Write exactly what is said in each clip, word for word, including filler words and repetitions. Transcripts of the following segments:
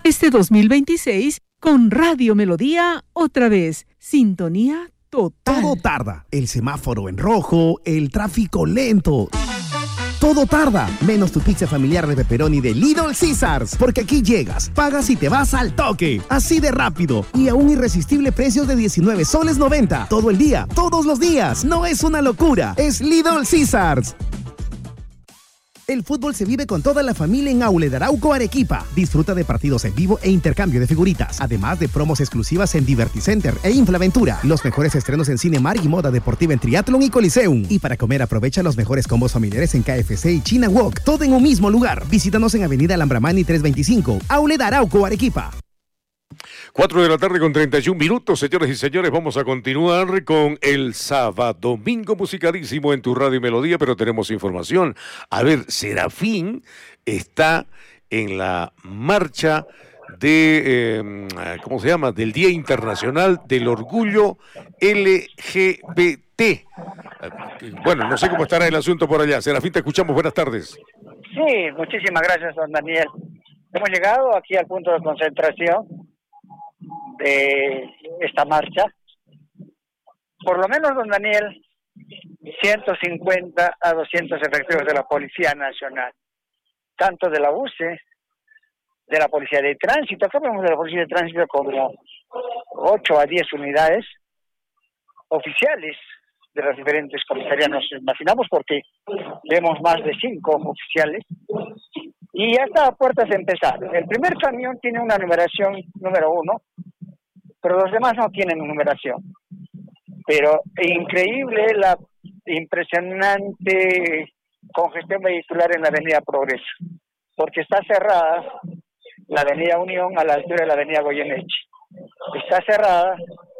Este dos mil veintiséis con Radio Melodía otra vez. Sintonía total. Todo tarda. El semáforo en rojo, el tráfico lento. Todo tarda, menos tu pizza familiar de pepperoni de Little Caesars, porque aquí llegas, pagas y te vas al toque, así de rápido y a un irresistible precio de diecinueve soles noventa, todo el día, todos los días. No es una locura, es Little Caesars. El fútbol se vive con toda la familia en Outlet Arauco Arequipa. Disfruta de partidos en vivo e intercambio de figuritas, además de promos exclusivas en Diverticenter e Inflaventura, los mejores estrenos en Cinemark y moda deportiva en Triathlon y Coliseum. Y para comer aprovecha los mejores combos familiares en K F C y China Wok, todo en un mismo lugar. Visítanos en Avenida Alhambramani trescientos veinticinco, Outlet Arauco Arequipa. Cuatro de la tarde con treinta y un minutos, señores y señores, vamos a continuar con el sábado domingo musicalísimo en tu Radio Melodía, pero tenemos información. A ver, Serafín está en la marcha de, eh, ¿cómo se llama? Del Día Internacional del Orgullo L G B T. Bueno, no sé cómo estará el asunto por allá. Serafín, te escuchamos, buenas tardes. Sí, muchísimas gracias, don Daniel. Hemos llegado aquí al punto de concentración de esta marcha. Por lo menos, don Daniel, ciento cincuenta a doscientos efectivos de la Policía Nacional, tanto de la U C E, de la Policía de Tránsito. Acá vemos de la Policía de Tránsito como ocho a diez unidades oficiales de las diferentes comisarías, nos imaginamos, porque vemos más de cinco oficiales. Y ya está a puertas de empezar. El primer camión tiene una numeración número uno, pero los demás no tienen numeración. Pero increíble la impresionante congestión vehicular en la Avenida Progreso, porque está cerrada la Avenida Unión a la altura de la Avenida Goyeneche. Está cerrada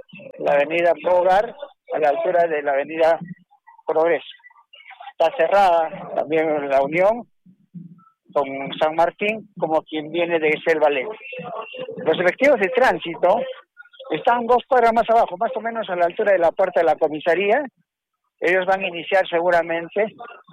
la Avenida Bogar a la altura de la Avenida Progreso. Está cerrada también la Unión con San Martín, como quien viene de Selva Alegre. Los efectivos de tránsito están dos cuadras más abajo, más o menos a la altura de la puerta de la comisaría. Ellos van a iniciar seguramente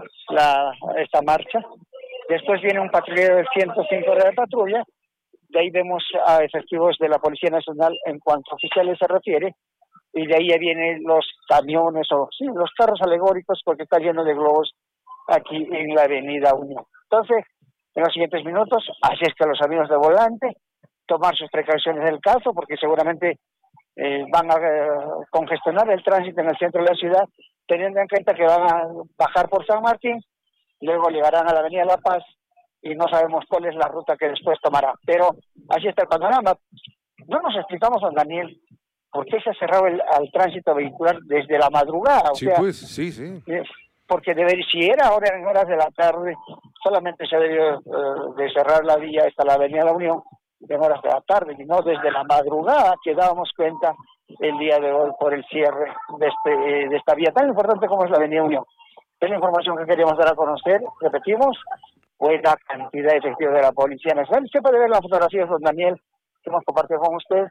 la esta marcha. Después viene un patrullero del ciento cinco de la patrulla. De ahí vemos a efectivos de la Policía Nacional en cuanto a oficiales se refiere. Y de ahí ya vienen los camiones o sí, los carros alegóricos, porque está lleno de globos aquí en la Avenida Unión. Entonces, en los siguientes minutos, así es que los amigos de volante, tomar sus precauciones del caso, porque seguramente eh, van a eh, congestionar el tránsito en el centro de la ciudad, teniendo en cuenta que van a bajar por San Martín, luego llegarán a la Avenida La Paz, y no sabemos cuál es la ruta que después tomará. Pero así está el panorama. No nos explicamos, don Daniel, por qué se ha cerrado el al tránsito vehicular desde la madrugada. O sí, sea, pues, sí, sí. Es, porque deber, si era ahora en horas de la tarde, solamente se debió uh, de cerrar la vía hasta la Avenida La Unión en horas de la tarde, y no desde la madrugada, que dábamos cuenta el día de hoy por el cierre de, este, de esta vía tan importante como es la Avenida Unión. Es la información que queríamos dar a conocer, repetimos, buena cantidad de efectivos de la Policía Nacional. Se puede ver las fotografías, don Daniel, que hemos compartido con usted,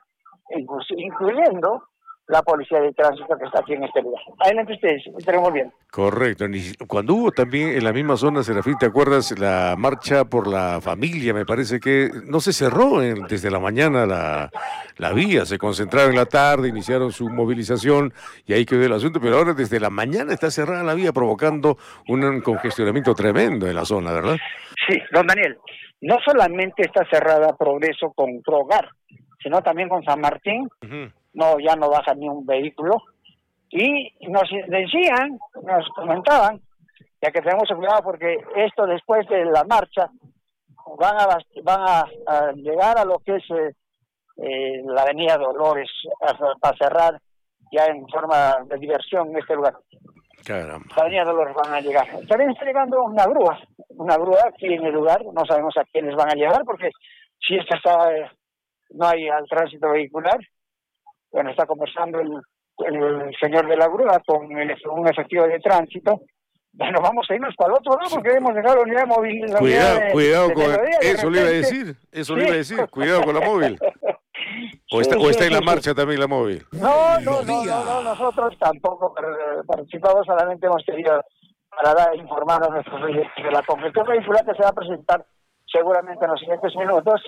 incluyendo la Policía de Tránsito que está aquí en este lugar. Adelante ustedes, estaremos bien. Correcto. Cuando hubo también en la misma zona, Serafín, ¿te acuerdas? La marcha por la familia, me parece que no se cerró en, desde la mañana la, la vía, se concentraron en la tarde, iniciaron su movilización y ahí quedó el asunto, pero ahora desde la mañana está cerrada la vía, provocando un congestionamiento tremendo en la zona, ¿verdad? Sí, don Daniel, no solamente está cerrada Progreso con Progar, sino también con San Martín. Uh-huh. No, ya no baja ni un vehículo. Y nos decían, nos comentaban, ya que tenemos cuidado porque esto después de la marcha van a van a, a llegar a lo que es eh, eh, la Avenida Dolores para cerrar ya en forma de diversión en este lugar. Caramba. La Avenida Dolores van a llegar. También está llegando una grúa, una grúa aquí en el lugar, no sabemos a quiénes van a llegar porque si esta está, eh, no hay al tránsito vehicular. Bueno, está conversando el, el señor de la grúa con el, un efectivo de tránsito. Bueno, vamos a irnos para el otro lado porque hemos dejado la unidad móvil. La cuidado, unidad de, cuidado de con melodía, eso, de le iba a decir, eso sí. le iba a decir, cuidado con la móvil. O está, sí, o está sí, en la sí, marcha sí. también la móvil. No, no, no, no, no, nosotros tampoco participamos, solamente hemos querido para dar informar a nuestros oyentes de la congestión vehicular que se va a presentar seguramente en los siguientes minutos.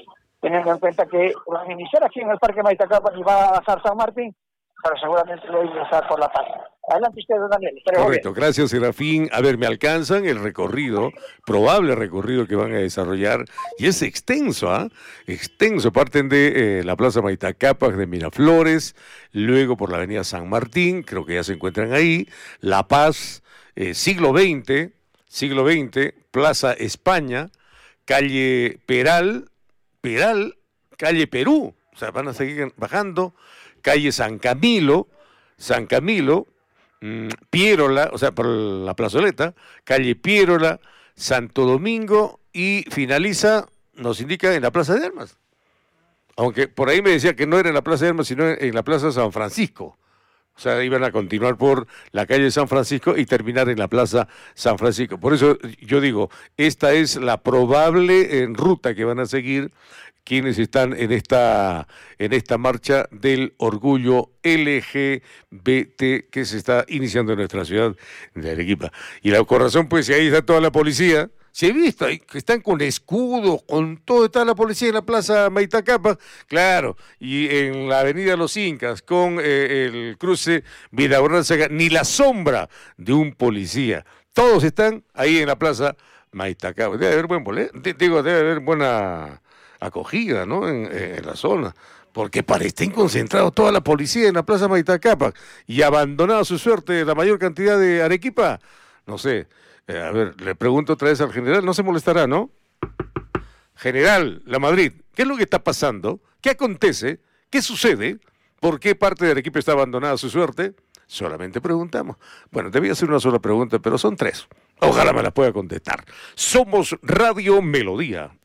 teniendo en cuenta que va a iniciar aquí en el Parque Maitacapa y va a avanzar San Martín, pero seguramente lo va a ingresar por La Paz. Adelante usted, don Daniel. Correcto, gracias Serafín. A ver, me alcanzan el recorrido, probable recorrido que van a desarrollar, y es extenso, ¿ah? ¿eh? Extenso. Parten de eh, la Plaza Maitacapac de Miraflores, luego por la Avenida San Martín, creo que ya se encuentran ahí, La Paz, eh, siglo veinte, siglo veinte, Plaza España, calle Peral, Peral, calle Perú, o sea, van a seguir bajando, calle San Camilo, San Camilo, mmm, Piérola, o sea, por la plazoleta, calle Piérola, Santo Domingo, y finaliza, nos indica, en la Plaza de Armas. Aunque por ahí me decía que no era en la Plaza de Armas, sino en la Plaza San Francisco. O sea, iban a continuar por la calle San Francisco y terminar en la Plaza San Francisco. Por eso yo digo, esta es la probable eh, ruta que van a seguir quienes están en esta, en esta marcha del orgullo L G B T que se está iniciando en nuestra ciudad de Arequipa. Y la corazón, pues, si ahí está toda la policía, se ha visto ahí que están con escudos, con todo, está la policía en la Plaza Maitacapa, claro, y en la Avenida Los Incas, con eh, el cruce Vidaurranzaga, ni la sombra de un policía. Todos están ahí en la Plaza Maitacapa. Debe haber buen boleto, digo, debe haber buena acogida, ¿no? En, en la zona, porque parece concentrado toda la policía en la Plaza Maitacapa y abandonado a su suerte la mayor cantidad de Arequipa. No sé, eh, a ver, le pregunto otra vez al general, no se molestará, ¿no? General, La Madrid, ¿qué es lo que está pasando? ¿Qué acontece? ¿Qué sucede? ¿Por qué parte de Arequipa está abandonada a su suerte? Solamente preguntamos. Bueno, debía hacer una sola pregunta, pero son tres. Ojalá me la pueda contestar. Somos Radio Melodía.